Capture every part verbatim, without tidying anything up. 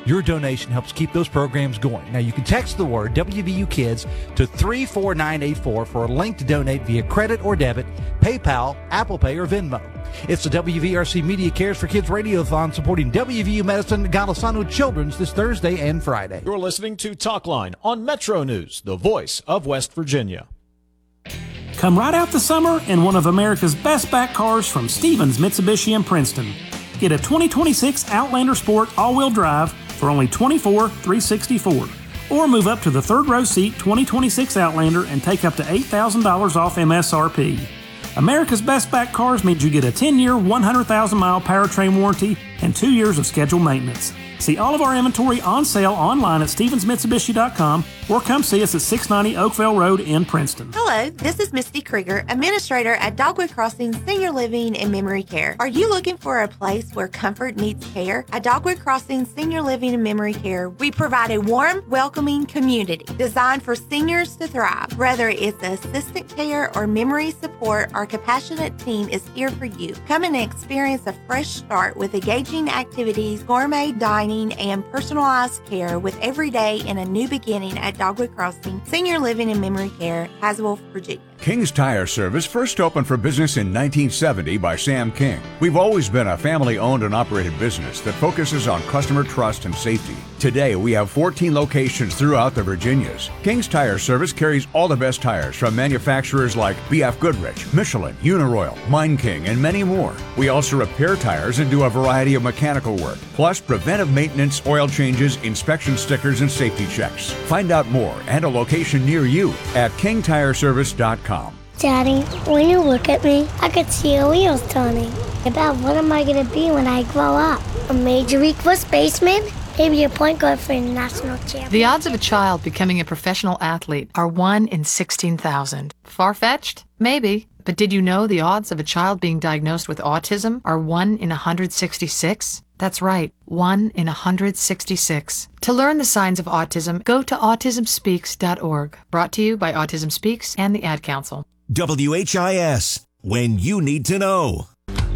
Your donation helps keep those programs going. Now, you can text the word W V U Kids to three four nine eight four for a link to donate via credit or debit, PayPal, Apple Pay, or Venmo. It's the W V R C Media Cares for Kids Radiothon supporting W V U Medicine Golisano Children's this Thursday and Friday. You're listening to Talkline on Metro News, the voice of West Virginia. Come right out the summer in one of America's best back cars from Stevens Mitsubishi in Princeton. Get a twenty twenty-six Outlander Sport all-wheel drive for only twenty-four thousand three hundred sixty-four dollars. Or move up to the third row seat twenty twenty-six Outlander and take up to eight thousand dollars off M S R P. America's best back cars means you get a ten-year, one hundred thousand mile powertrain warranty and two years of scheduled maintenance. See all of our inventory on sale online at stevens mitsubishi dot com or come see us at six ninety Oakville Road in Princeton. Hello, this is Misty Krieger, Administrator at Dogwood Crossing Senior Living and Memory Care. Are you looking for a place where comfort meets care? At Dogwood Crossing Senior Living and Memory Care, we provide a warm, welcoming community designed for seniors to thrive. Whether it's assistant care or memory support, our compassionate team is here for you. Come and experience a fresh start with engaging activities, gourmet dining, and personalized care with every day in a new beginning at Dogwood Crossing Senior Living and Memory Care, Haswell, Virginia. King's Tire Service first opened for business in nineteen seventy by Sam King. We've always been a family-owned and operated business that focuses on customer trust and safety. Today, we have fourteen locations throughout the Virginias. King's Tire Service carries all the best tires from manufacturers like B F Goodrich, Michelin, Uniroyal, Mine King, and many more. We also repair tires and do a variety of mechanical work, plus preventive maintenance, oil changes, inspection stickers, and safety checks. Find out more and a location near you at king tire service dot com. Daddy, when you look at me, I could see your wheels turning. About what am I going to be when I grow up? A Major League First baseman? Maybe a point guard for a national champion. The odds of a child becoming a professional athlete are one in sixteen thousand. Far-fetched? Maybe. But did you know the odds of a child being diagnosed with autism are one in one hundred sixty-six? That's right, one in one hundred sixty-six. To learn the signs of autism, go to autism speaks dot org. Brought to you by Autism Speaks and the Ad Council. W H I S, when you need to know.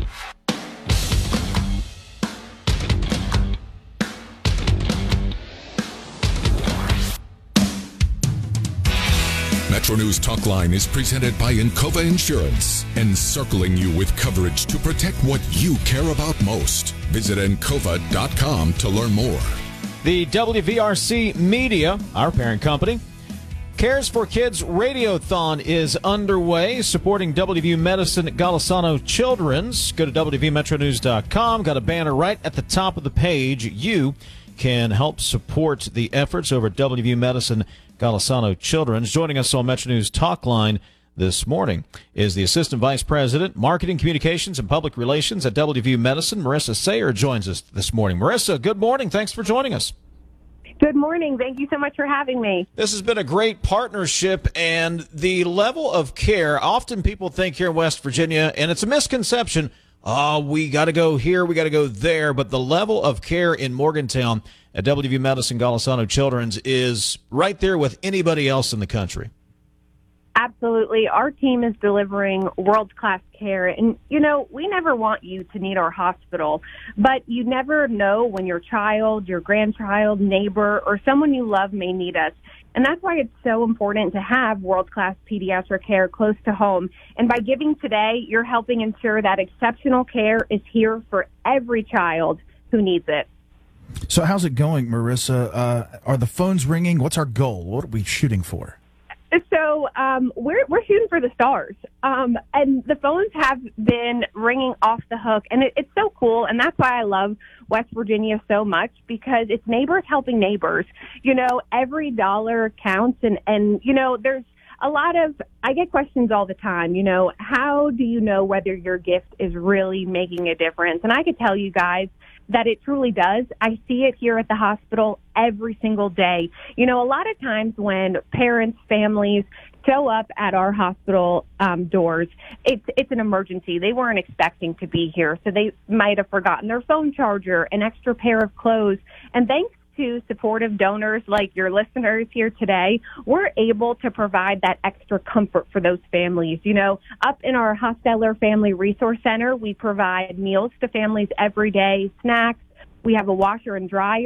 Metro News Talkline is presented by Encova Insurance, encircling you with coverage to protect what you care about most. Visit encova dot com to learn more. The W V R C Media, our parent company, Cares for Kids Radiothon is underway, supporting W V U Medicine Golisano Children's. Go to w v metro news dot com. Got a banner right at the top of the page. You can help support the efforts over at W V U Medicine Golisano Children's. Joining us on Metro News Talkline this morning is the Assistant Vice President, Marketing, Communications, and Public Relations at W V U Medicine. Marissa Sayer joins us this morning. Marissa, good morning. Thanks for joining us. Good morning. Thank you so much for having me. This has been a great partnership, and the level of care, often people think here in West Virginia, and it's a misconception, oh, we got to go here, we got to go there, but the level of care in Morgantown at W V U Medicine Golisano Children's is right there with anybody else in the country. Absolutely. Our team is delivering world-class care. And, you know, we never want you to need our hospital, but you never know when your child, your grandchild, neighbor, or someone you love may need us. And that's why it's so important to have world-class pediatric care close to home. And by giving today, you're helping ensure that exceptional care is here for every child who needs it. So how's it going, Marissa? Uh, are the phones ringing? What's our goal? What are we shooting for? So um, we're we're shooting for the stars, um, and the phones have been ringing off the hook, and it, it's so cool, and that's why I love West Virginia so much, because it's neighbors helping neighbors. You know, every dollar counts, and, and you know, there's a lot of, I get questions all the time, you know, how do you know whether your gift is really making a difference? And I could tell you guys that it truly does. I see it here at the hospital every single day. You know, a lot of times when parents, families show up at our hospital um, doors, it's it's an emergency. They weren't expecting to be here, so they might have forgotten their phone charger, an extra pair of clothes. And thanks to supportive donors like your listeners here today, we're able to provide that extra comfort for those families. You know, up in our Hostetler Family Resource Center, we provide meals to families every day, snacks. We have a washer and dryer.